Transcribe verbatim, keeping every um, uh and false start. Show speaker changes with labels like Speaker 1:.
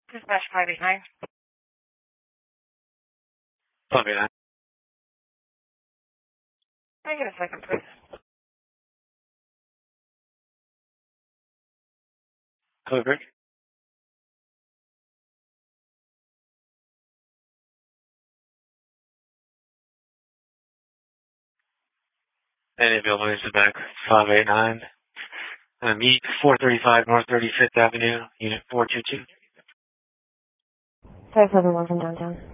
Speaker 1: Dispatch five eight nine.
Speaker 2: five eight nine.
Speaker 1: Can I get a second, please?
Speaker 2: Clear. Any availability is back five eight nine. Uh, meet four thirty-five North thirty-fifth Avenue, Unit four two two.
Speaker 1: five seven one from downtown.